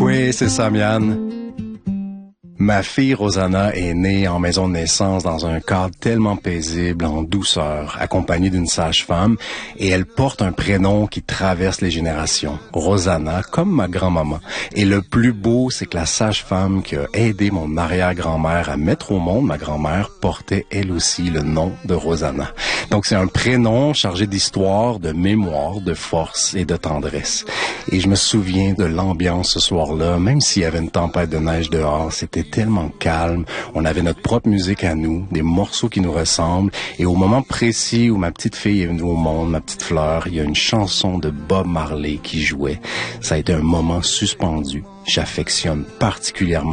Oui, c'est ça, Miane. Ma fille Rosanna est née en maison de naissance dans un cadre tellement paisible, en douceur, accompagnée d'une sage-femme, et elle porte un prénom qui traverse les générations, Rosanna, comme ma grand-maman. Et le plus beau, c'est que la sage-femme qui a aidé mon arrière-grand-mère à mettre au monde ma grand-mère portait elle aussi le nom de Rosanna. Donc c'est un prénom chargé d'histoire, de mémoire, de force et de tendresse. Et je me souviens de l'ambiance ce soir-là, même s'il y avait une tempête de neige dehors, c'était tellement calme. On avait notre propre musique à nous, des morceaux qui nous ressemblent. Et au moment précis où ma petite fille est venue au monde, ma petite fleur, il y a une chanson de Bob Marley qui jouait. Ça a été un moment suspendu. J'affectionne particulièrement